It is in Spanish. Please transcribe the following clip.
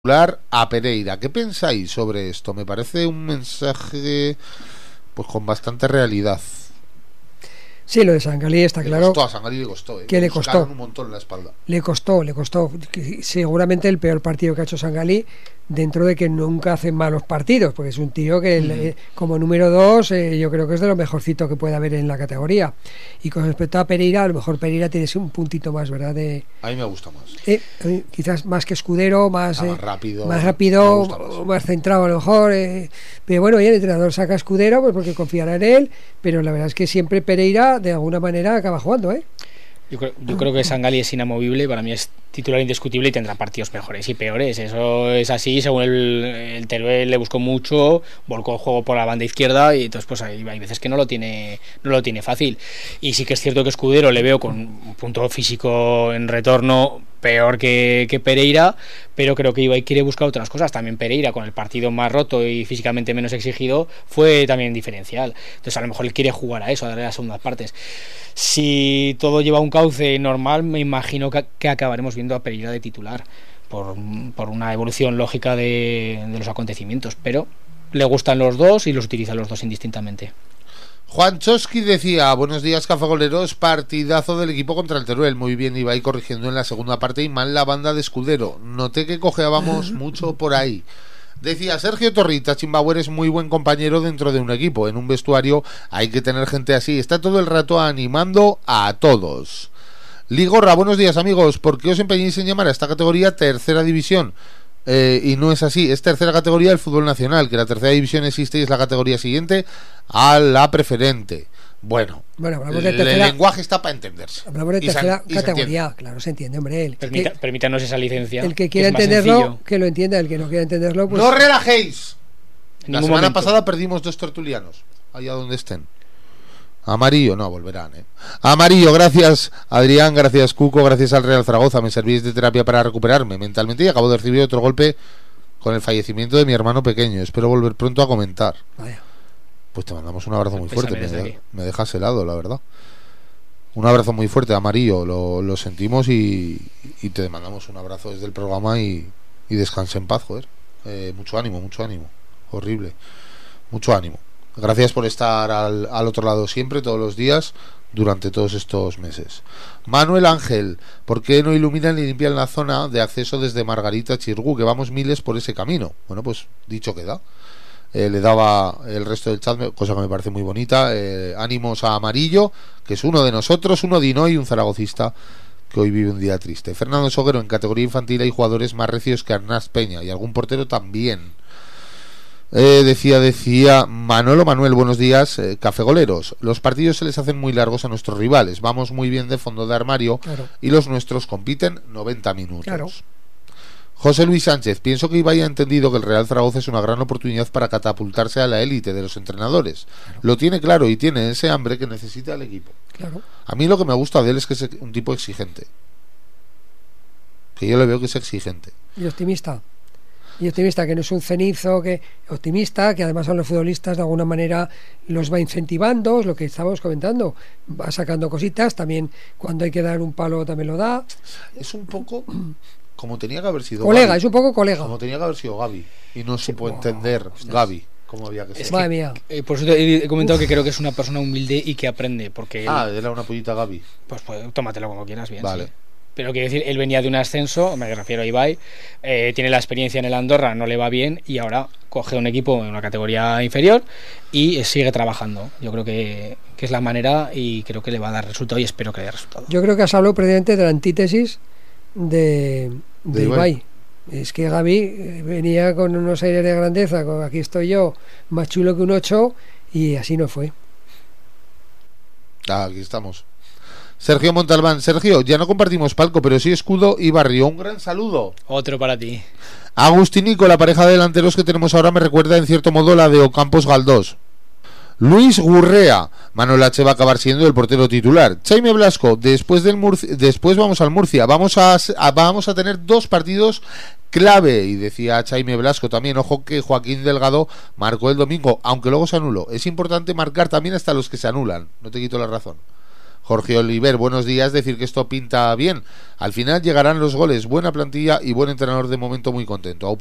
a Pereira. ¿Qué pensáis sobre esto? Me parece un mensaje pues con bastante realidad. Sí, lo de Sangalí está claro. Costó a Sangalí, le costó, que le costó un montón en la espalda. Le costó. Seguramente el peor partido que ha hecho Sangalí, dentro de que nunca hace malos partidos, porque es un tío que como número 2 yo creo que es de lo mejorcito que puede haber en la categoría. Y con respecto a Pereira, a lo mejor Pereira tiene un puntito más, ¿verdad? A mí me gusta más. Quizás más que Escudero, más rápido, más centrado a lo mejor. Pero bueno, y el entrenador saca a Escudero pues porque confiará en él, pero la verdad es que siempre Pereira de alguna manera acaba jugando, Yo creo que Sangalí es inamovible, para mí es titular indiscutible y tendrá partidos mejores y peores. Eso es así, según el Teruel le buscó mucho, volcó el juego por la banda izquierda y entonces pues hay veces que no lo tiene fácil. Y sí que es cierto que Escudero le veo con un punto físico en retorno peor que Pereira, pero creo que Ibai quiere buscar otras cosas. También Pereira, con el partido más roto y físicamente menos exigido, fue también diferencial. Entonces a lo mejor él quiere jugar a eso, a darle las segundas partes. Si todo lleva un cauce normal, me imagino que acabaremos viendo a Pereira de titular por una evolución lógica de los acontecimientos, pero le gustan los dos y los utiliza los dos indistintamente. Juan Chosky decía: buenos días, cafegoleros, partidazo del equipo contra el Teruel. Muy bien, Ibai corrigiendo en la segunda parte y mal la banda de Escudero. Noté que cojeábamos mucho por ahí. Decía Sergio Torrita: Chimbauer es muy buen compañero dentro de un equipo. En un vestuario hay que tener gente así. Está todo el rato animando a todos. Ligorra: buenos días, amigos. ¿Por qué os empeñáis en llamar a esta categoría tercera división? Y no es así, es tercera categoría del fútbol nacional, que la tercera división existe y es la categoría siguiente a la preferente. Bueno, hablamos de el lenguaje está para entenderse. Hablamos de tercera categoría, claro, se entiende, hombre. Permítanos esa licencia. El que quiera entenderlo, que lo entienda. El que no quiera entenderlo, pues... ¡No relajéis! La semana momento. pasada perdimos 2 tertulianos, allá donde estén. Amarillo, no, volverán, Amarillo, gracias Adrián, gracias Cuco, gracias al Real Zaragoza. Me servís de terapia para recuperarme mentalmente y acabo de recibir otro golpe con el fallecimiento de mi hermano pequeño. Espero volver pronto a comentar. Vaya. Pues te mandamos un abrazo muy fuerte. Me dejas helado, la verdad. Un abrazo muy fuerte, Amarillo. Lo sentimos y te mandamos un abrazo desde el programa y descanse en paz, joder. Mucho ánimo. Horrible. Mucho ánimo. Gracias por estar al otro lado siempre, todos los días, durante todos estos meses. Manuel Ángel: ¿por qué no iluminan y limpian la zona de acceso desde Margarita a Chirgú, que vamos miles por ese camino? Bueno, pues dicho queda. Le daba el resto del chat, cosa que me parece muy bonita. Ánimos a Amarillo, que es uno de nosotros, uno dino y un zaragocista que hoy vive un día triste. Fernando Soguero: en categoría infantil hay jugadores más recios que Arnaz Peña y algún portero también. Decía Manolo Manuel: buenos días, cafegoleros. Los partidos se les hacen muy largos a nuestros rivales. Vamos muy bien de fondo de armario, claro, y los nuestros compiten 90 minutos. Claro. José Luis Sánchez: pienso que Ibai ha entendido que el Real Zaragoza es una gran oportunidad para catapultarse a la élite de los entrenadores. Claro. Lo tiene claro y tiene ese hambre que necesita el equipo. Claro. A mí lo que me gusta de él es que es un tipo exigente. Que yo le veo que es exigente. Y optimista. Que no es un cenizo, que además a los futbolistas de alguna manera los va incentivando, es lo que estábamos comentando, va sacando cositas, también cuando hay que dar un palo también lo da. Es un poco como tenía que haber sido colega, Gavi. Es un poco colega. Como tenía que haber sido Gavi y no supo entender Gavi como había que ser. Madre mía. Por eso he comentado que creo que es una persona humilde y que aprende, porque era una pollita Gavi. Pues tómatelo como quieras, bien. Vale. Sí. Pero quiero decir, él venía de un ascenso, me refiero a Ibai, tiene la experiencia en el Andorra, no le va bien y ahora coge un equipo en una categoría inferior y sigue trabajando. Yo creo que es la manera y creo que le va a dar resultado y espero que le dé resultado. Yo creo que has hablado precisamente de la antítesis de Ibai. Es que Gavi venía con unos aires de grandeza, con aquí estoy yo, más chulo que un 8, y así no fue. Aquí estamos. Sergio Montalbán: Sergio, ya no compartimos palco, pero sí escudo y barrio. Un gran saludo. Otro para ti. Agustinico: la pareja de delanteros que tenemos ahora me recuerda en cierto modo la de Ocampos Galdós. Luis Gurrea: Manuel H. va a acabar siendo el portero titular. Jaime Blasco: después vamos al Murcia. Vamos a tener 2 partidos clave. Y decía Jaime Blasco también: ojo que Joaquín Delgado marcó el domingo, aunque luego se anuló. Es importante marcar también hasta los que se anulan. No te quito la razón. Jorge Oliver, buenos días. Decir que esto pinta bien. Al final llegarán los goles, buena plantilla y buen entrenador, de momento muy contento.